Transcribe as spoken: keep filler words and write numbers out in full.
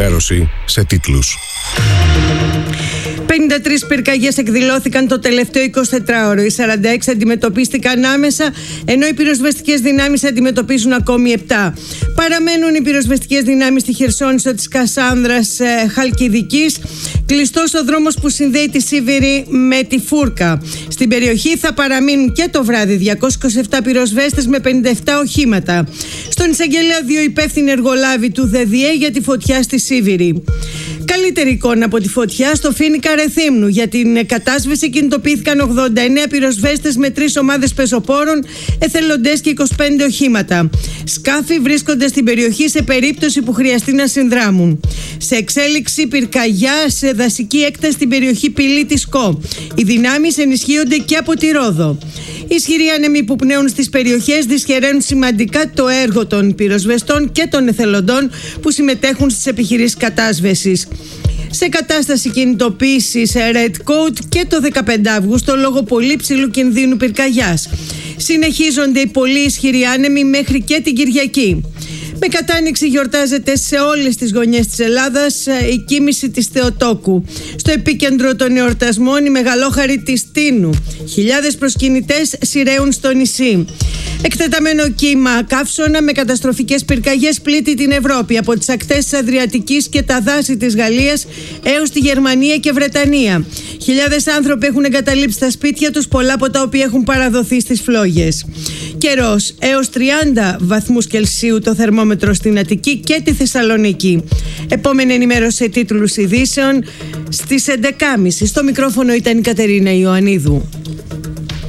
ενημέρωση σε τίτλους. πενήντα τρεις πυρκαγιές εκδηλώθηκαν το τελευταίο εικοσιτετράωρο. Οι σαράντα έξι αντιμετωπίστηκαν άμεσα, ενώ οι πυροσβεστικές δυνάμεις αντιμετωπίζουν ακόμη επτά. Παραμένουν οι πυροσβεστικές δυνάμεις στη Χερσόνησο της Κασάνδρας ε, Χαλκιδικής. Κλειστός ο δρόμος που συνδέει τη Σίβηρη με τη Φούρκα. Στην περιοχή θα παραμείνουν και το βράδυ διακόσιοι είκοσι επτά πυροσβέστες με πενήντα επτά οχήματα. Στον εισαγγελέα δύο υπεύθυνοι εργολάβοι του ΔΔΕ για τη φωτιά στη Σίβηρη. Καλύτερη εικόνα από τη φωτιά στο Φοίνικα Ρεθύμνου. Για την κατάσβεση κινητοποιήθηκαν ογδόντα εννέα πυροσβέστες με τρεις ομάδες πεζοπόρων, εθελοντές και είκοσι πέντε οχήματα. Σκάφη βρίσκονται στην περιοχή σε περίπτωση που χρειαστεί να συνδράμουν. Σε εξέλιξη πυρκαγιά σε δασική έκταση στην περιοχή Πηλή της Κο. Οι δυνάμεις ενισχύονται και από τη Ρόδο. Οι ισχυροί άνεμοι που πνέουν στις περιοχές δυσχεραίνουν σημαντικά το έργο των πυροσβεστών και των εθελοντών που συμμετέχουν στις επιχειρήσεις κατάσβεσης. Σε κατάσταση κινητοποίησης Red Coat και το δεκαπέντε Αυγούστου λόγω πολύ ψηλού κινδύνου πυρκαγιάς. Συνεχίζονται οι πολύ ισχυροί άνεμοι μέχρι και την Κυριακή. Με κατάνοιξη γιορτάζεται σε όλες τις γωνιές της Ελλάδας η κοίμηση της Θεοτόκου. Στο επίκεντρο των εορτασμών η μεγαλόχαρη της Τίνου. Χιλιάδες προσκυνητές σειραίουν στο νησί. Εκτεταμένο κύμα καύσωνα με καταστροφικές πυρκαγιές πλήττει την Ευρώπη, από τις ακτές της Αδριατικής και τα δάση της Γαλλίας έως τη Γερμανία και Βρετανία. Χιλιάδες άνθρωποι έχουν εγκαταλείψει τα σπίτια τους, πολλά από τα οποία έχουν παραδοθεί στις φλόγες. Καιρός έως τριάντα βαθμούς Κελσίου το θερμόμετρο στην Αττική και τη Θεσσαλονίκη. Επόμενη ενημέρωση σε τίτλους ειδήσεων στις έντεκα και μισή. Στο μικρόφωνο ήταν η Κατερίνα Ιωαννίδου.